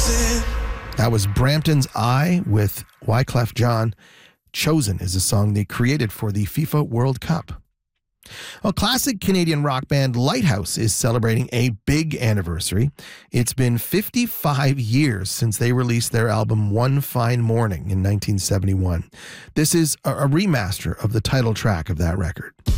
That was Brampton's I with Wyclef Jean. Chosen is a song they created for the FIFA World Cup. Well, classic Canadian rock band Lighthouse is celebrating a big anniversary. It's been 55 years since they released their album One Fine Morning in 1971. This is a remaster of the title track of that record.